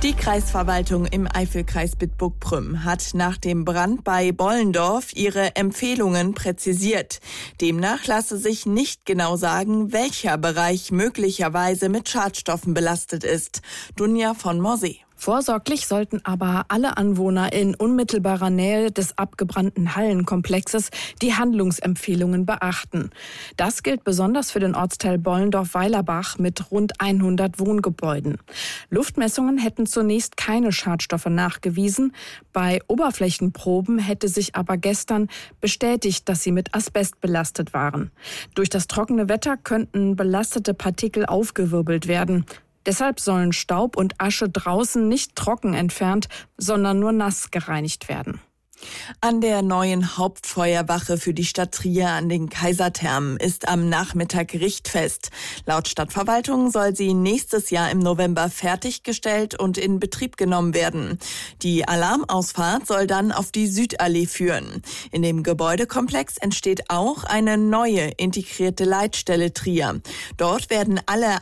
Die Kreisverwaltung im Eifelkreis Bitburg-Prüm hat nach dem Brand bei Bollendorf ihre Empfehlungen präzisiert. Demnach lasse sich nicht genau sagen, welcher Bereich möglicherweise mit Schadstoffen belastet ist. Dunja von Morsee. Vorsorglich sollten aber alle Anwohner in unmittelbarer Nähe des abgebrannten Hallenkomplexes die Handlungsempfehlungen beachten. Das gilt besonders für den Ortsteil Bollendorf-Weilerbach mit rund 100 Wohngebäuden. Luftmessungen hätten zunächst keine Schadstoffe nachgewiesen. Bei Oberflächenproben hätte sich aber gestern bestätigt, dass sie mit Asbest belastet waren. Durch das trockene Wetter könnten belastete Partikel aufgewirbelt werden. Deshalb sollen Staub und Asche draußen nicht trocken entfernt, sondern nur nass gereinigt werden. An der neuen Hauptfeuerwache für die Stadt Trier an den Kaiserthermen ist am Nachmittag Richtfest. Laut Stadtverwaltung soll sie nächstes Jahr im November fertiggestellt und in Betrieb genommen werden. Die Alarmausfahrt soll dann auf die Südallee führen. In dem Gebäudekomplex entsteht auch eine neue integrierte Leitstelle Trier. Dort werden alle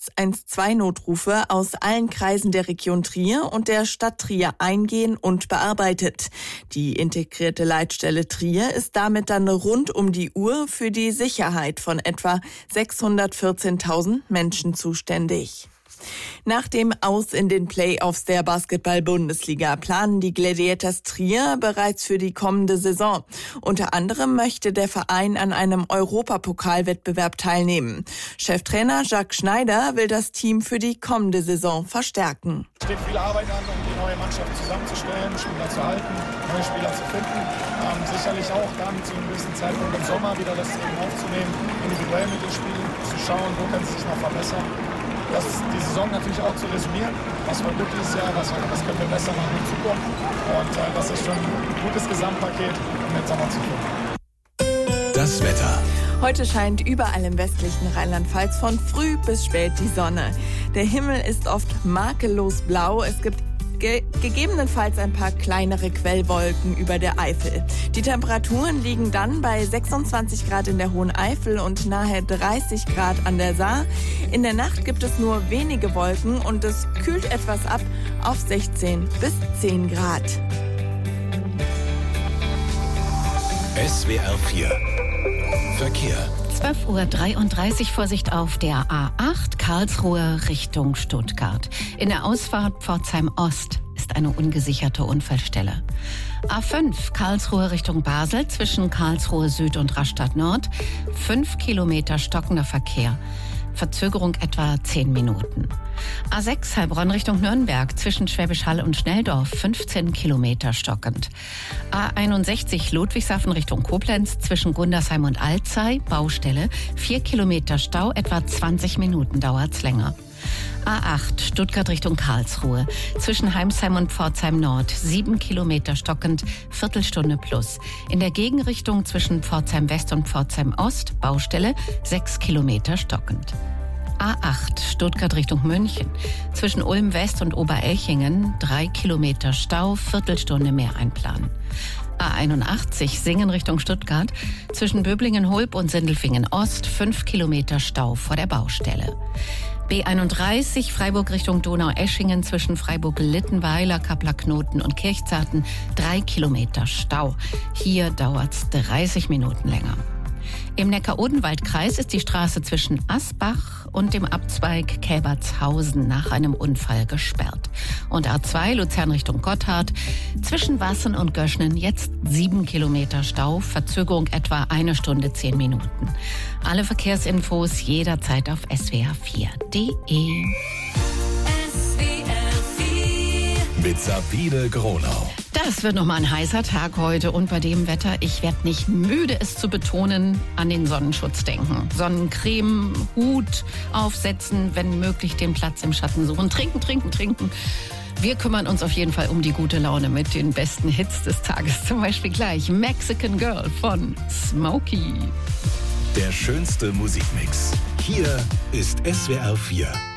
112-Notrufe aus allen Kreisen der Region Trier und der Stadt Trier eingehen und bearbeitet. Die integrierte Leitstelle Trier ist damit dann rund um die Uhr für die Sicherheit von etwa 614.000 Menschen zuständig. Nach dem Aus in den Playoffs der Basketball-Bundesliga planen die Gladiators Trier bereits für die kommende Saison. Unter anderem möchte der Verein an einem Europapokalwettbewerb teilnehmen. Cheftrainer Jacques Schneider will das Team für die kommende Saison verstärken. Es steht viel Arbeit an, um die neue Mannschaft zusammenzustellen, Spieler zu halten, neue Spieler zu finden. Sicherlich auch dann zu einem gewissen Zeitpunkt im Sommer wieder das Training aufzunehmen, individuell mit den Spielen zu schauen, wo kann es sich noch verbessern. Das ist die Saison natürlich auch zu resümieren. Was war gut dieses Jahr, was können wir besser machen in Zukunft. Und das ist schon ein gutes Gesamtpaket, um den Sommer zu führen. Das Wetter. Heute scheint überall im westlichen Rheinland-Pfalz von früh bis spät die Sonne. Der Himmel ist oft makellos blau. Es gibt gegebenenfalls ein paar kleinere Quellwolken über der Eifel. Die Temperaturen liegen dann bei 26 Grad in der Hohen Eifel und nahe 30 Grad an der Saar. In der Nacht gibt es nur wenige Wolken und es kühlt etwas ab auf 16 bis 10 Grad. SWR 4 Verkehr. 12:33 Uhr, Vorsicht auf der A8 Karlsruhe Richtung Stuttgart. In der Ausfahrt Pforzheim Ost ist eine ungesicherte Unfallstelle. A5 Karlsruhe Richtung Basel zwischen Karlsruhe Süd und Rastatt Nord. 5 Kilometer stockender Verkehr. Verzögerung etwa 10 Minuten. A6 Heilbronn Richtung Nürnberg zwischen Schwäbisch Hall und Schnelldorf 15 Kilometer stockend. A61 Ludwigshafen Richtung Koblenz zwischen Gundersheim und Alzey Baustelle 4 Kilometer Stau, etwa 20 Minuten dauert's länger. A8 Stuttgart Richtung Karlsruhe zwischen Heimsheim und Pforzheim Nord 7 Kilometer stockend, Viertelstunde plus. In der Gegenrichtung zwischen Pforzheim West und Pforzheim Ost Baustelle 6 Kilometer stockend. A8 Stuttgart Richtung München zwischen Ulm West und Oberelchingen 3 Kilometer Stau, Viertelstunde mehr einplanen. A81 Singen Richtung Stuttgart zwischen Böblingen-Hulb und Sindelfingen Ost 5 Kilometer Stau vor der Baustelle. B31 Freiburg Richtung Donaueschingen zwischen Freiburg-Littenweiler, Kappler-Knoten und Kirchzarten 3 Kilometer Stau. Hier dauert's 30 Minuten länger. Im Neckar-Odenwald-Kreis ist die Straße zwischen Asbach und dem Abzweig Käbertshausen nach einem Unfall gesperrt. Und A2 Luzern Richtung Gotthard zwischen Wassen und Göschnen jetzt 7 Kilometer Stau, Verzögerung etwa 1 Stunde 10 Minuten. Alle Verkehrsinfos jederzeit auf swr4.de. Mit Sabine Gronau. Das wird nochmal ein heißer Tag heute und bei dem Wetter, ich werde nicht müde, es zu betonen, an den Sonnenschutz denken. Sonnencreme, Hut aufsetzen, wenn möglich den Platz im Schatten suchen. Trinken. Wir kümmern uns auf jeden Fall um die gute Laune mit den besten Hits des Tages. Zum Beispiel gleich Mexican Girl von Smokey. Der schönste Musikmix. Hier ist SWR 4.